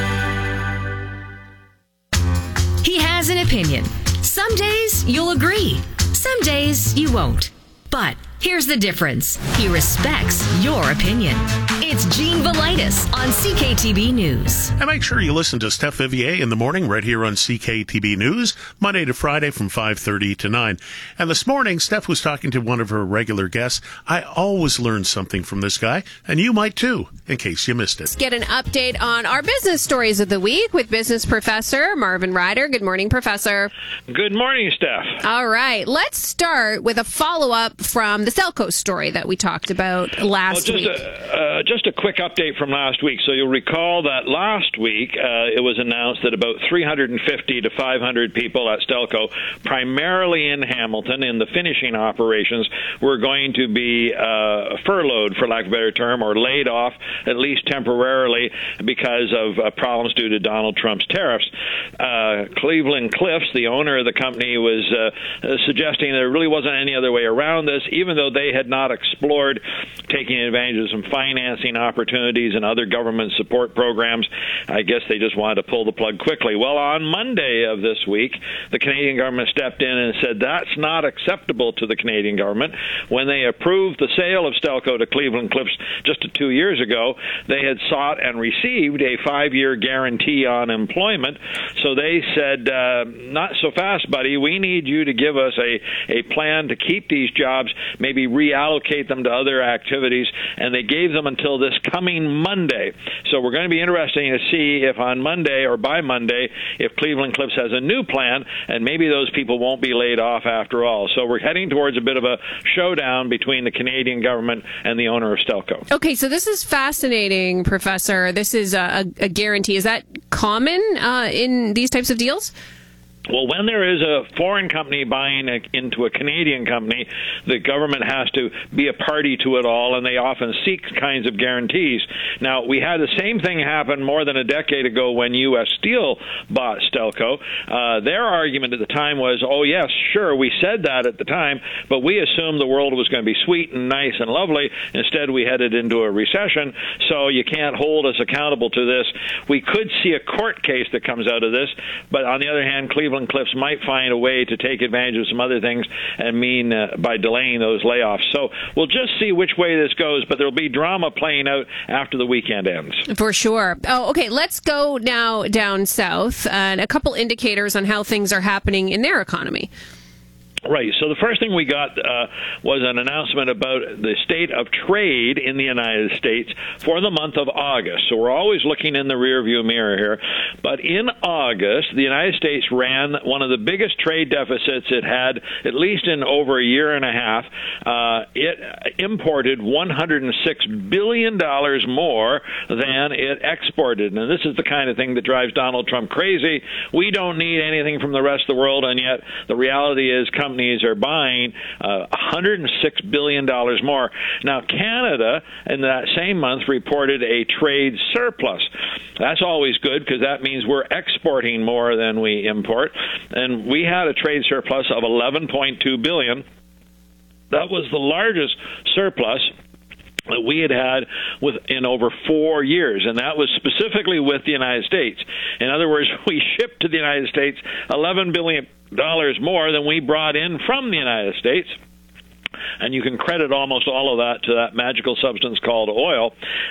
He has an opinion. Some days you'll agree. Some days you won't. But here's the difference. He respects your opinion. It's Gene Velitis on CKTB News. And make sure you listen to Steph Vivier in the morning right here on CKTB News, Monday to Friday from 5:30 to 9. And this morning, Steph was talking to one of her regular guests. I always learn something from this guy, and you might too, in case you missed it. Let's get an update on our business stories of the week with business professor Marvin Ryder. Good morning, Professor. Good morning, Steph. All right, let's start with a follow-up from the Stelco story that we talked about last week. Just a quick update from last week. So you'll recall that last week it was announced that about 350 to 500 people at Stelco, primarily in Hamilton, in the finishing operations, were going to be furloughed, for lack of a better term, or laid off, at least temporarily, because of problems due to Donald Trump's tariffs. Cleveland Cliffs, the owner of the company, was suggesting there really wasn't any other way around this, even though they had not explored taking advantage of some financing opportunities and other government support programs. I guess they just wanted to pull the plug quickly. Well, on Monday of this week, the Canadian government stepped in and said that's not acceptable to the Canadian government. When they approved the sale of Stelco to Cleveland Cliffs just 2 years ago, they had sought and received a 5-year guarantee on employment. So they said, not so fast, buddy. We need you to give us a plan to keep these jobs, maybe reallocate them to other activities, and they gave them until this coming Monday. So we're going to be interesting to see if on Monday or by Monday, if Cleveland Cliffs has a new plan, and maybe those people won't be laid off after all. So we're heading towards a bit of a showdown between the Canadian government and the owner of Stelco. Okay, so this is fascinating, Professor. This is a guarantee. Is that common in these types of deals? Well, when there is a foreign company buying into a Canadian company, the government has to be a party to it all, and they often seek kinds of guarantees. Now, we had the same thing happen more than a decade ago when U.S. Steel bought Stelco. Their argument at the time was, oh, yes, sure, we said that at the time, but we assumed the world was going to be sweet and nice and lovely. Instead, we headed into a recession, so you can't hold us accountable to this. We could see a court case that comes out of this, but on the other hand, Cleveland Cliffs might find a way to take advantage of some other things and mean by delaying those layoffs. So we'll just see which way this goes, but there'll be drama playing out after the weekend ends. For sure. Oh, okay. Let's go now down south and a couple indicators on how things are happening in their economy. Right. So the first thing we got was an announcement about the state of trade in the United States for the month of August. So we're always looking in the rearview mirror here. But in August, the United States ran one of the biggest trade deficits it had, at least in over a year and a half. It imported $106 billion more than it exported. And this is the kind of thing that drives Donald Trump crazy. We don't need anything from the rest of the world, and yet the reality is companies are buying $106 billion more. Now, Canada, in that same month, reported a trade surplus. That's always good because that means we're exporting more than we import. And we had a trade surplus of $11.2 billion. That was the largest surplus that we had in over 4 years, and that was specifically with the United States. In other words, we shipped to the United States $11 billion more than we brought in from the United States. And you can credit almost all of that to that magical substance called oil.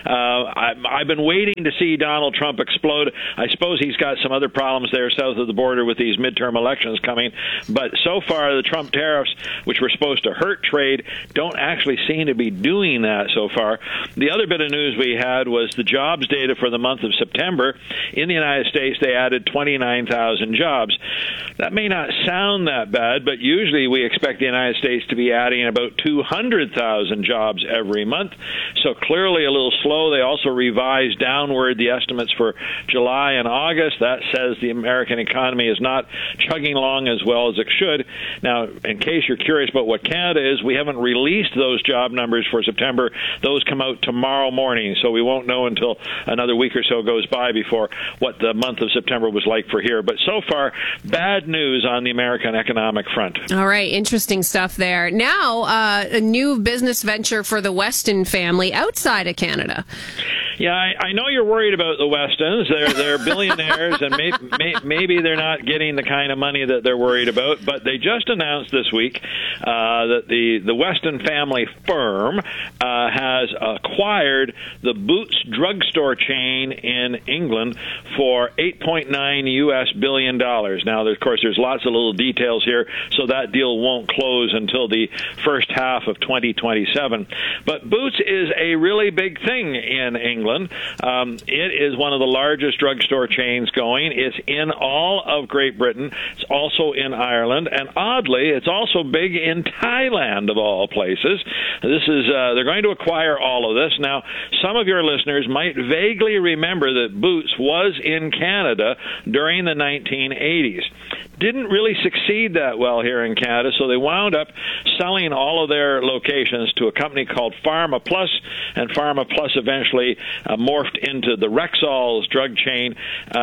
I've been waiting to see Donald Trump explode. I suppose he's got some other problems there south of the border with these midterm elections coming. But so far, the Trump tariffs, which were supposed to hurt trade, don't actually seem to be doing that so far. The other bit of news we had was the jobs data for the month of September. In the United States, they added 29,000 jobs. That may not sound that bad, but usually we expect the United States to be adding about 200,000 jobs every month. So clearly a little slow. They also revised downward the estimates for July and August. That says the American economy is not chugging along as well as it should. Now, in case you're curious about what Canada is, we haven't released those job numbers for September. Those come out tomorrow morning, so we won't know until another week or so goes by before what the month of September was like for here. But so far, bad news on the American economic front. All right, interesting stuff there. Now, a new business venture for the Weston family outside of Canada. Yeah, I know you're worried about the Westons. They're billionaires, and maybe they're not getting the kind of money that they're worried about. But they just announced this week that the Weston family firm has acquired the Boots drugstore chain in England for $8.9 billion. Now, of course, there's lots of little details here, so that deal won't close until the first half of 2027. But Boots is a really big thing in England. It is one of the largest drugstore chains going. It's in all of Great Britain. It's also in Ireland. And oddly, it's also big in Thailand, of all places. This is they're going to acquire all of this. Now, some of your listeners might vaguely remember that Boots was in Canada during the 1980s. Didn't really succeed that well here in Canada, so they wound up selling all of their locations to a company called Pharma Plus, and Pharma Plus eventually morphed into the Rexall's drug chain.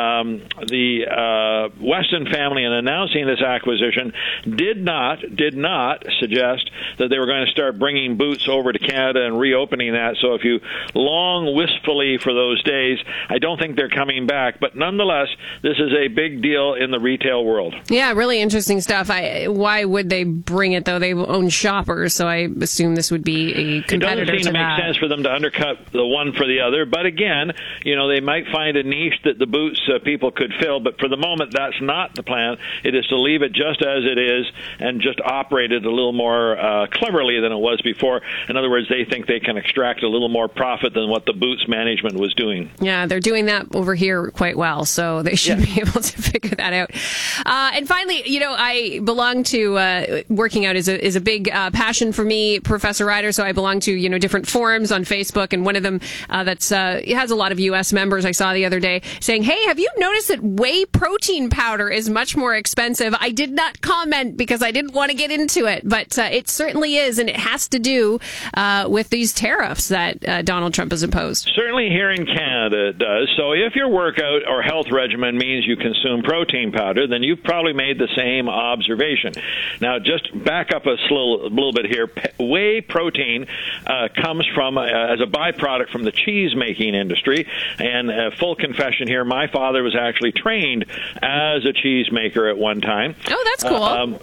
The Weston family, in announcing this acquisition, did not suggest that they were going to start bringing Boots over to Canada and reopening that. So if you long wistfully for those days, I don't think they're coming back. But nonetheless, this is a big deal in the retail world. Yeah, really interesting stuff. Why would they bring it, though? They own Shoppers, so I assume this would be a competitor to that. It doesn't seem to make sense for them to undercut the one for the other. But again, they might find a niche that the Boots people could fill. But for the moment, that's not the plan. It is to leave it just as it is and just operate it a little more cleverly than it was before. In other words, they think they can extract a little more profit than what the Boots management was doing. Yeah, they're doing that over here quite well, so they should be able to figure that out. And finally, I belong to working out is a big passion for me, Professor Ryder. So I belong to different forums on Facebook, and one of them it has a lot of U.S. members. I saw the other day saying, "Hey, have you noticed that whey protein powder is much more expensive?" I did not comment because I didn't want to get into it, but it certainly is, and it has to do with these tariffs that Donald Trump has imposed. Certainly here in Canada it does. So if your workout or health regimen means you consume protein powder, then you've probably made the same observation. Now, just back up a little bit here. Whey protein comes from, as a byproduct from the cheese-making industry. And full confession here, my father was actually trained as a cheesemaker at one time. Oh, that's cool.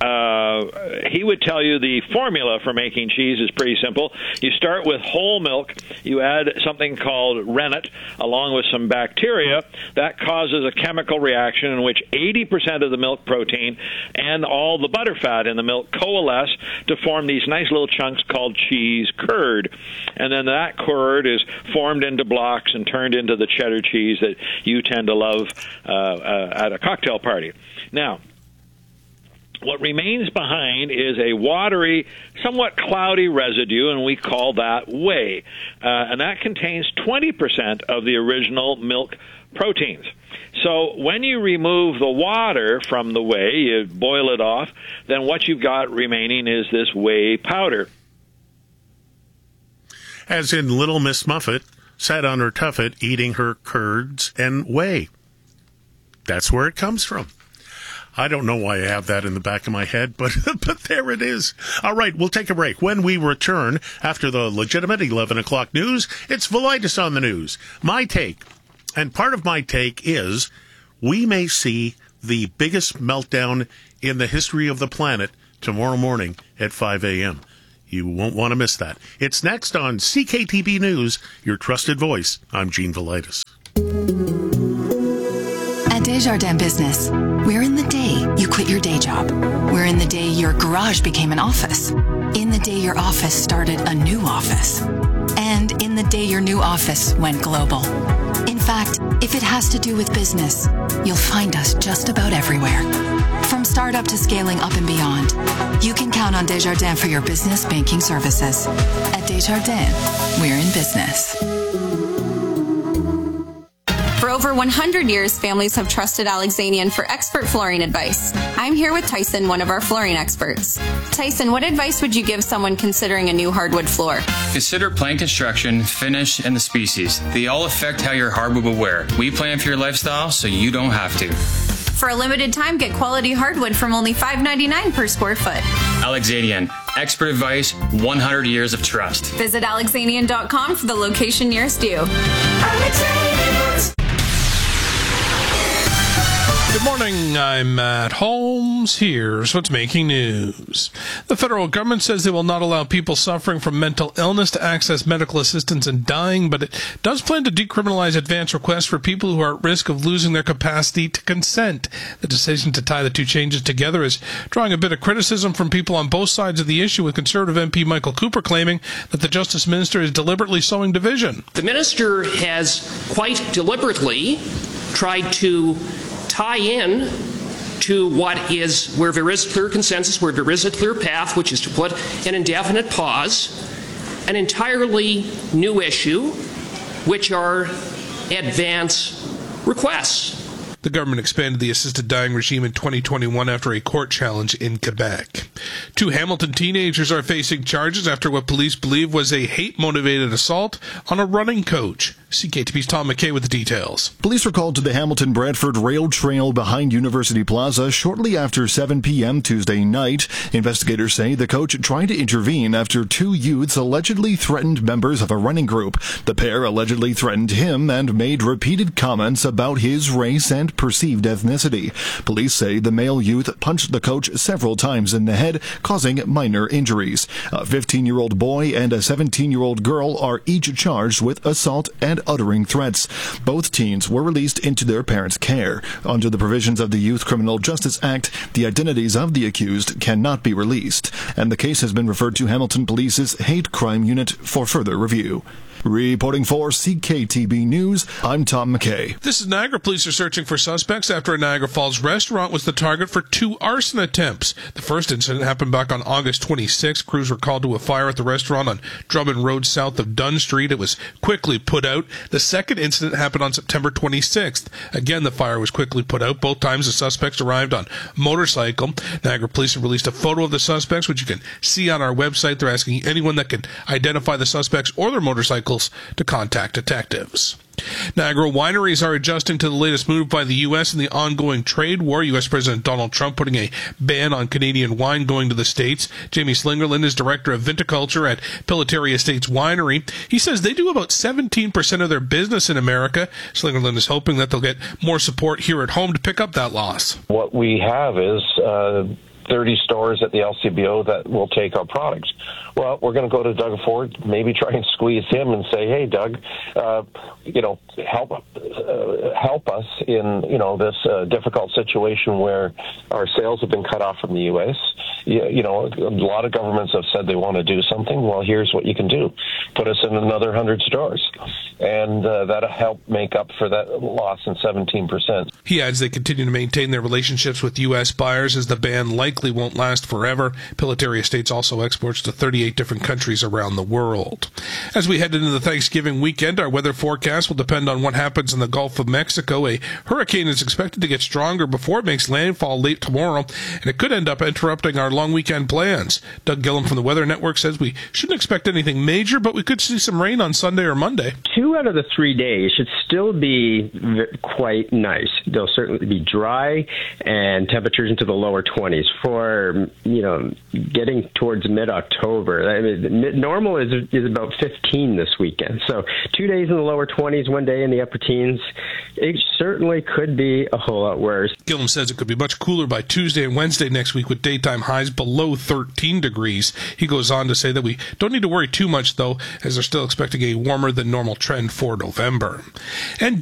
he would tell you the formula for making cheese is pretty simple. You start with whole milk. You add something called rennet along with some bacteria. That causes a chemical reaction in which 80% of the milk protein and all the butter fat in the milk coalesce to form these nice little chunks called cheese curd. And then that curd is formed into blocks and turned into the cheddar cheese that you tend to love at a cocktail party. Now, what remains behind is a watery, somewhat cloudy residue, and we call that whey. And that contains 20% of the original milk proteins. So when you remove the water from the whey, you boil it off, then what you've got remaining is this whey powder. As in Little Miss Muffet sat on her tuffet eating her curds and whey. That's where it comes from. I don't know why I have that in the back of my head, but there it is. All right, we'll take a break. When we return after the legitimate 11 o'clock news, it's Velitis on the news. My take, and part of my take is we may see the biggest meltdown in the history of the planet tomorrow morning at 5 a.m. You won't want to miss that. It's next on CKTB News, your trusted voice. I'm Gene Velitis. At Desjardins Business, we're in the day you quit your day job. We're in the day your garage became an office. In the day your office started a new office. And in the day your new office went global. In fact, if it has to do with business, you'll find us just about everywhere. From startup to scaling up and beyond, you can count on Desjardins for your business banking services. At Desjardins, we're in business. For over 100 years, families have trusted Alexanian for expert flooring advice. I'm here with Tyson, one of our flooring experts. Tyson, what advice would you give someone considering a new hardwood floor? Consider plant construction, finish, and the species. They all affect how your hardwood will wear. We plan for your lifestyle so you don't have to. For a limited time, get quality hardwood from only $5.99 per square foot. Alexanian, expert advice, 100 years of trust. Visit Alexanian.com for the location nearest you. Good morning, I'm Matt Holmes. Here's what's making news. The federal government says they will not allow people suffering from mental illness to access medical assistance and dying, but it does plan to decriminalize advance requests for people who are at risk of losing their capacity to consent. The decision to tie the two changes together is drawing a bit of criticism from people on both sides of the issue, with Conservative MP Michael Cooper claiming that the Justice Minister is deliberately sowing division. The Minister has quite deliberately tried to tie in to what is where there is clear consensus, where there is a clear path, which is to put an indefinite pause, an entirely new issue, which are advance requests. The government expanded the assisted dying regime in 2021 after a court challenge in Quebec. Two Hamilton teenagers are facing charges after what police believe was a hate-motivated assault on a running coach. CKTV's Tom McKay with the details. Police were called to the Hamilton-Bradford Rail Trail behind University Plaza shortly after 7 p.m. Tuesday night. Investigators say the coach tried to intervene after two youths allegedly threatened members of a running group. The pair allegedly threatened him and made repeated comments about his race and perceived ethnicity. Police say the male youth punched the coach several times in the head, causing minor injuries. A 15-year-old boy and a 17-year-old girl are each charged with assault and uttering threats. Both teens were released into their parents' care. Under the provisions of the Youth Criminal Justice Act, the identities of the accused cannot be released, and the case has been referred to Hamilton Police's Hate Crime Unit for further review. Reporting for CKTB News, I'm Tom McKay. This is Niagara. Police are searching for suspects after a Niagara Falls restaurant was the target for two arson attempts. The first incident happened back on August 26. Crews were called to a fire at the restaurant on Drummond Road south of Dunn Street. It was quickly put out. The second incident happened on September 26th. Again, the fire was quickly put out. Both times the suspects arrived on motorcycle. Niagara Police have released a photo of the suspects, which you can see on our website. They're asking anyone that can identify the suspects or their motorcycles to contact detectives. Niagara wineries are adjusting to the latest move by the U.S. in the ongoing trade war. U.S. President Donald Trump putting a ban on Canadian wine going to the States. Jamie Slingerland is director of viticulture at Pilotary Estates Winery. He says they do about 17% of their business in America. Slingerland is hoping that they'll get more support here at home to pick up that loss. What we have is 30 stores at the LCBO that will take our products. Well, we're going to go to Doug Ford, maybe try and squeeze him and say, hey, Doug, help us in, this difficult situation where our sales have been cut off from the U.S. A lot of governments have said they want to do something. Well, here's what you can do. Put us in another 100 stores. And that'll help make up for that loss in 17%. He adds they continue to maintain their relationships with U.S. buyers as the ban likely won't last forever. Pillitteri Estates also exports to 38 different countries around the world. As we head into the Thanksgiving weekend, our weather forecast will depend on what happens in the Gulf of Mexico. A hurricane is expected to get stronger before it makes landfall late tomorrow, and it could end up interrupting our long weekend plans. Doug Gillum from the Weather Network says we shouldn't expect anything major, but we could see some rain on Sunday or Monday. 2 out of the 3 days should still be quite nice. They'll certainly be dry and temperatures into the lower 20s. For, getting towards mid-October, I mean, normal is about 15 this weekend. So 2 days in the lower 20s, 1 day in the upper teens. It certainly could be a whole lot worse. Gillum says it could be much cooler by Tuesday and Wednesday next week with daytime highs below 13 degrees. He goes on to say that we don't need to worry too much, though, as they're still expecting a warmer than normal trend for November. And